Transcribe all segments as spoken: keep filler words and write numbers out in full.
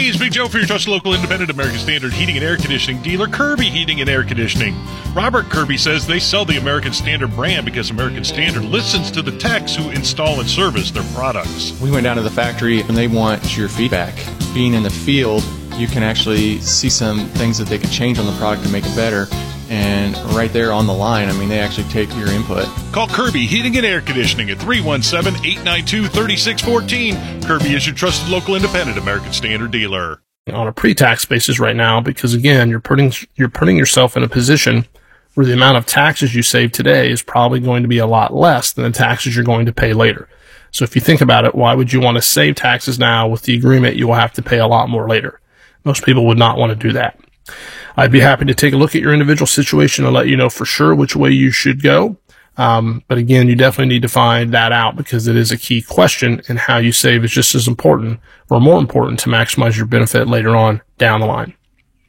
Hey, it's Big Joe for your trusted local independent American Standard heating and air conditioning dealer, Kirby Heating and Air Conditioning. Robert Kirby says they sell the American Standard brand because American Standard listens to the techs who install and service their products. We went down to the factory and they want your feedback. Being in the field, you can actually see some things that they can change on the product to make it better. And right there on the line, I mean, they actually take your input. Call Kirby Heating and Air Conditioning at three one seven, eight nine two, three six one four. Kirby is your trusted local independent American Standard dealer. On a pre-tax basis right now, because again, you're putting you're putting yourself in a position where the amount of taxes you save today is probably going to be a lot less than the taxes you're going to pay later. So if you think about it, why would you want to save taxes now with the agreement you will have to pay a lot more later? Most people would not want to do that. I'd be happy to take a look at your individual situation and let you know for sure which way you should go. Um, but again, you definitely need to find that out because it is a key question, and how you save is just as important or more important to maximize your benefit later on down the line.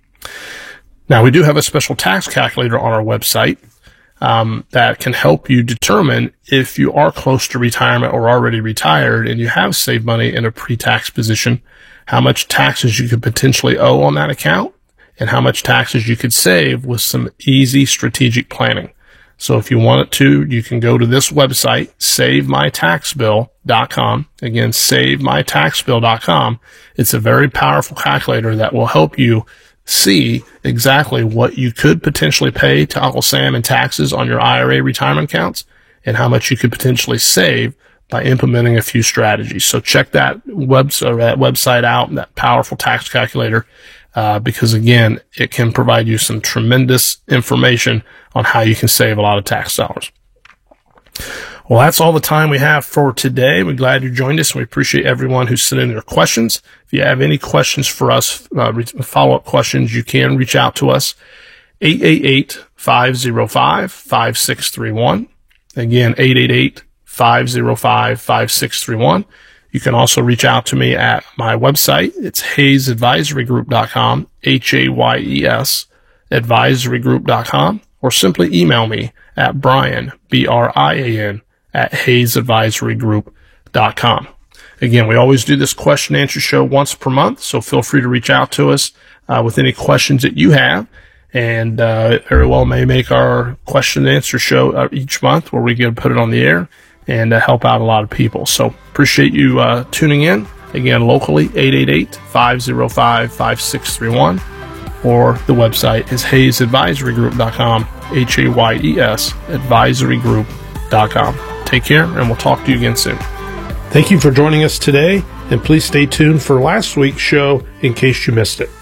Now, we do have a special tax calculator on our website um, that can help you determine if you are close to retirement or already retired and you have saved money in a pre-tax position, how much taxes you could potentially owe on that account, and how much taxes you could save with some easy strategic planning. So if you want it to, you can go to this website, save my tax bill dot com. Again, save my tax bill dot com. It's a very powerful calculator that will help you see exactly what you could potentially pay to Uncle Sam in taxes on your I R A retirement accounts and how much you could potentially save by implementing a few strategies. So check that, web, or that website out, that powerful tax calculator. Uh, because again, it can provide you some tremendous information on how you can save a lot of tax dollars. Well, that's all the time we have for today. We're glad you joined us, and we appreciate everyone who's sent in their questions. If you have any questions for us, uh, follow-up questions, you can reach out to us, eight eight eight, five oh five, five six three one. Again, eight eight eight, five oh five, five six three one. You can also reach out to me at my website. It's hayes advisory group dot com, H A Y E S, advisory group dot com, or simply email me at Brian, B R I A N, at hayes advisory group dot com. Again, we always do this question and answer show once per month, so feel free to reach out to us uh, with any questions that you have. And uh, very well may make our question and answer show uh, each month where we get to put it on the air and uh, help out a lot of people. So appreciate you uh, tuning in. Again, locally, eight eight eight, five oh five, five six three one, or the website is hayes advisory group dot com, H A Y E S, advisory group dot com. Take care, and we'll talk to you again soon. Thank you for joining us today, and please stay tuned for last week's show in case you missed it.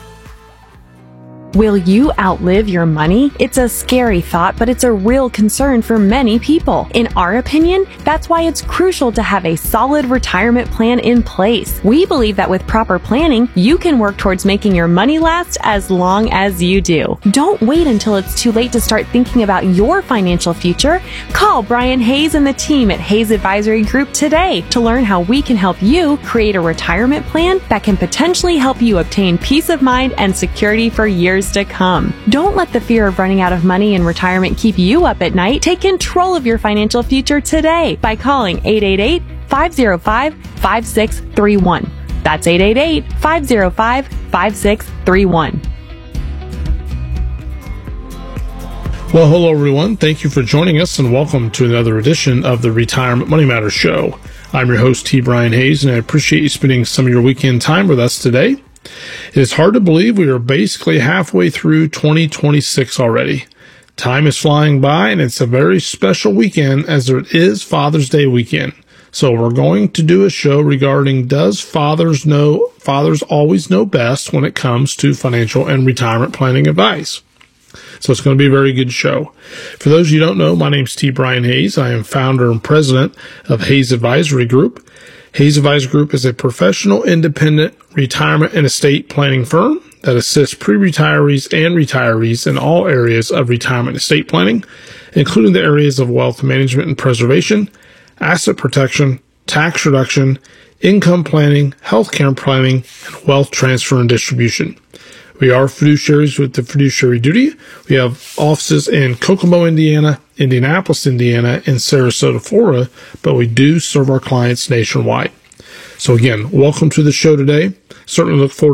Will you outlive your money? It's a scary thought, but it's a real concern for many people. In our opinion, that's why it's crucial to have a solid retirement plan in place. We believe that with proper planning, you can work towards making your money last as long as you do. Don't wait until it's too late to start thinking about your financial future. Call Brian Hayes and the team at Hayes Advisory Group today to learn how we can help you create a retirement plan that can potentially help you obtain peace of mind and security for years to come. Don't let the fear of running out of money in retirement keep you up at night. Take control of your financial future today by calling eight eight eight, five oh five, five six three one. That's eight eight eight, five oh five, five six three one. Well, hello everyone. Thank you for joining us, and welcome to another edition of the Retirement Money Matters Show. I'm your host, T. Brian Hayes, and I appreciate you spending some of your weekend time with us today. It is hard to believe we are basically halfway through twenty twenty-six already. Time is flying by, and it's a very special weekend as it is Father's Day weekend. So we're going to do a show regarding does fathers know, fathers always know best when it comes to financial and retirement planning advice. So it's going to be a very good show. For those of you who don't know, my name is T. Brian Hayes. I am founder and president of Hayes Advisory Group. Hayes Advisory Group is a professional, independent retirement and estate planning firm that assists pre-retirees and retirees in all areas of retirement estate planning, including the areas of wealth management and preservation, asset protection, tax reduction, income planning, healthcare planning, and wealth transfer and distribution. We are fiduciaries with the fiduciary duty. We have offices in Kokomo, Indiana, Indianapolis, Indiana, and Sarasota, Florida, but we do serve our clients nationwide. So again, welcome to the show today. Certainly look forward